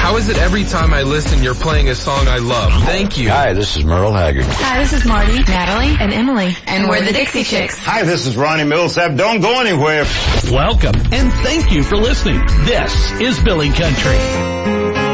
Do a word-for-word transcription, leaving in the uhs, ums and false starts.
How is it every time I listen you're playing a song I love? Thank you. Hi, this is Merle Haggard. Hi, this is Marty, Natalie, and Emily. And we're the Dixie Chicks. Hi, this is Ronnie Millsap. Don't go anywhere. Welcome, and thank you for listening. This is Billy Country.